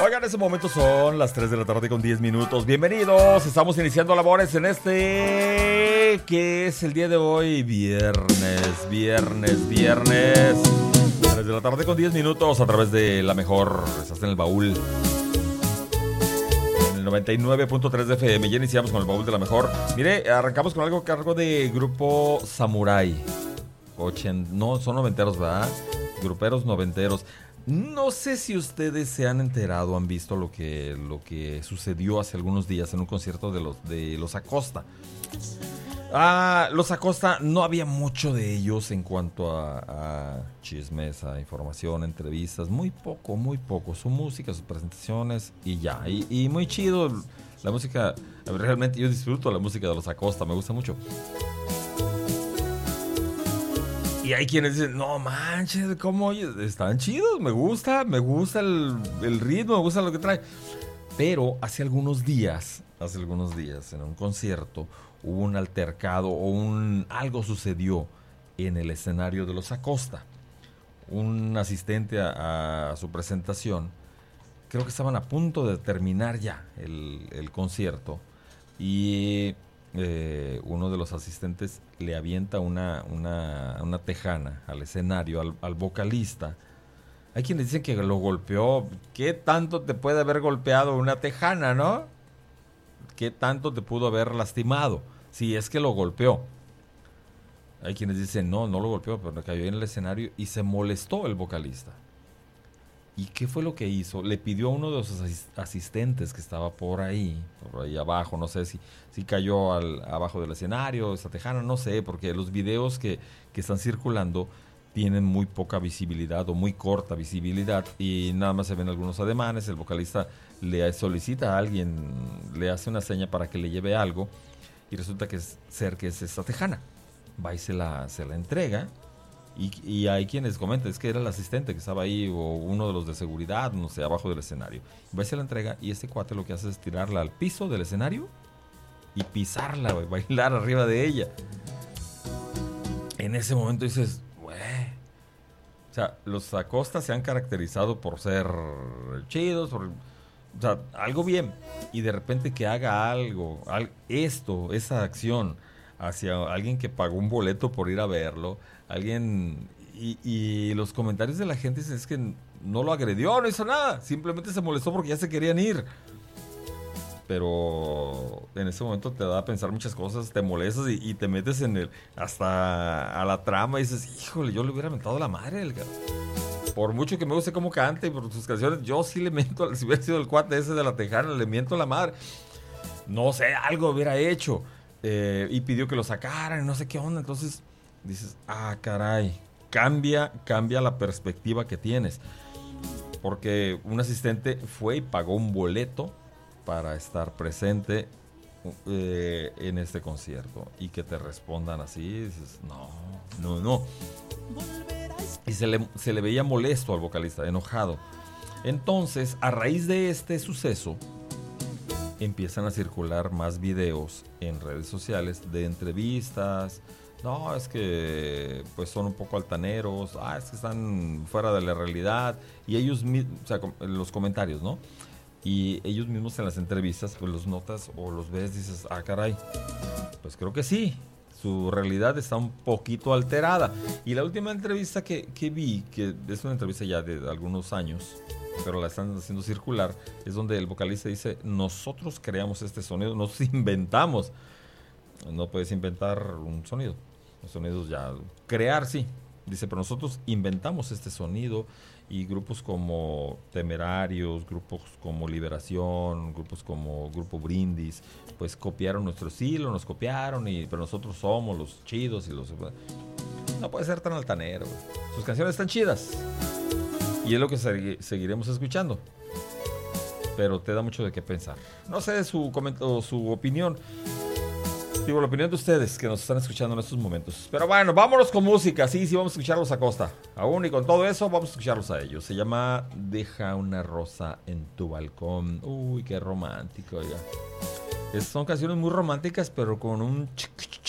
Oigan, en ese momento son las 3 de la tarde con 10 minutos. Bienvenidos, estamos iniciando labores en que es el día de hoy, viernes. 3 de la tarde con 10 minutos a través de la mejor, estás en el baúl. En el 99.3 de FM, ya iniciamos con el baúl de la mejor. Mire, arrancamos con algo cargo de Grupo Samurai. No, son noventeros, ¿verdad? Gruperos noventeros. No sé si ustedes se han enterado, han visto lo que sucedió hace algunos días en un concierto de los Acosta. Los Acosta, no había mucho de ellos en cuanto a chismes, a información, entrevistas. Muy poco. Su música, sus presentaciones y ya. Y muy chido la música. Realmente yo disfruto la música de los Acosta, me gusta mucho. Y hay quienes dicen, no manches, ¿cómo? Están chidos, me gusta el ritmo, me gusta lo que trae. Pero hace algunos días, en un concierto, hubo un altercado algo sucedió en el escenario de los Acosta. Un asistente a su presentación, creo que estaban a punto de terminar ya el concierto. Y uno de los asistentes le avienta una tejana al escenario, al vocalista. Hay quienes dicen que lo golpeó. ¿Qué tanto te puede haber golpeado una tejana, no? ¿Qué tanto te pudo haber lastimado? Si es que lo golpeó. Hay quienes dicen, no lo golpeó, pero cayó en el escenario y se molestó el vocalista. ¿Y qué fue lo que hizo? Le pidió a uno de los asistentes que estaba por ahí abajo, no sé si cayó abajo del escenario, esa tejana, no sé, porque los videos que están circulando tienen muy poca visibilidad o muy corta visibilidad y nada más se ven algunos ademanes. El vocalista le solicita a alguien, le hace una seña para que le lleve algo y resulta que es esta tejana. Va y se la entrega. Y hay quienes comentan, es que era el asistente que estaba ahí o uno de los de seguridad, no sé, abajo del escenario. Va y se la entrega y este cuate lo que hace es tirarla al piso del escenario y pisarla, bailar arriba de ella. En ese momento dices, güey. O sea, los Acosta se han caracterizado por ser chidos, o sea, algo bien. Y de repente que haga algo, esa acción hacia alguien que pagó un boleto por ir a verlo, alguien y los comentarios de la gente dicen es que no lo agredió, no hizo nada, simplemente se molestó porque ya se querían ir. Pero en ese momento te da a pensar muchas cosas, te molestas y te metes hasta a la trama y dices, híjole, yo le hubiera mentado la madre. Por mucho que me guste cómo canta y por sus canciones, yo sí le miento, si hubiera sido el cuate ese de la tejana, le miento la madre. No sé, algo hubiera hecho. Y pidió que lo sacaran, no sé qué onda. Entonces dices, caray, cambia la perspectiva que tienes. Porque un asistente fue y pagó un boleto para estar presente en este concierto. Y que te respondan así, dices, no. Y se le veía molesto al vocalista, enojado. Entonces, a raíz de este suceso, empiezan a circular más videos en redes sociales de entrevistas. No, es que pues son un poco altaneros. Es que están fuera de la realidad. Y ellos mismos, o sea, en los comentarios, ¿no? Y ellos mismos en las entrevistas, pues los notas o los ves, dices, caray, pues creo que sí. Su realidad está un poquito alterada. Y la última entrevista que vi, que es una entrevista ya de algunos años, pero la están haciendo circular, es donde el vocalista dice, nosotros creamos este sonido, nos inventamos. No puedes inventar un sonido. Los sonidos ya, crear sí. Dice, pero nosotros inventamos este sonido y grupos como Temerarios, grupos como Liberación, grupos como Grupo Brindis, pues copiaron nuestro estilo, nos copiaron, pero nosotros somos los chidos y los... No puede ser tan altanero. Sus canciones están chidas. Y es lo que seguiremos escuchando. Pero te da mucho de qué pensar. No sé su opinión. Digo, la opinión de ustedes que nos están escuchando en estos momentos. Pero bueno, vámonos con música. Sí, vamos a escucharlos a Costa. Aún y con todo eso, vamos a escucharlos a ellos. Se llama Deja una rosa en tu balcón. Uy, qué romántico, oiga. Son canciones muy románticas, pero con un